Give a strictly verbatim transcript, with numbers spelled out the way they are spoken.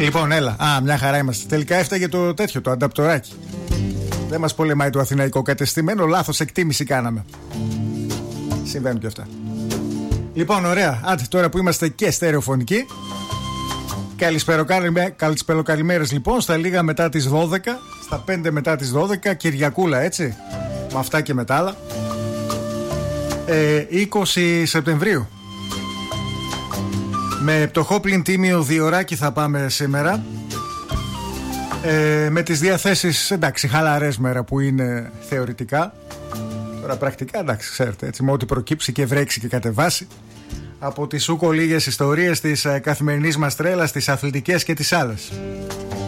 Λοιπόν, έλα. Α, μια χαρά είμαστε. Τελικά έφταγε το τέτοιο, το ανταπτοράκι. Δεν μας πολεμάει το αθηναϊκό κατεστημένο. Λάθος εκτίμηση κάναμε. Συμβαίνουν και αυτά. Λοιπόν, ωραία. Άντε, τώρα που είμαστε και στερεοφωνικοί. Καλησπεροκαλημέρες λοιπόν. Στα λίγα μετά τις δώδεκα. Στα πέντε μετά τις δώδεκα. Κυριακούλα, έτσι. Με αυτά και μετά άλλα. ε, είκοσι Σεπτεμβρίου. Με πτωχό πλην τίμιο διωράκι θα πάμε σήμερα. ε, Με τις διαθέσεις, εντάξει, χαλαρές μέρα που είναι θεωρητικά. Τώρα πρακτικά, εντάξει, ξέρετε, έτσι, με ό,τι προκύψει και βρέξει και κατεβάσει. Από τις ούκο λίγες ιστορίες της ε, καθημερινής μας τρέλας, τις αθλητικές και τις άλλες.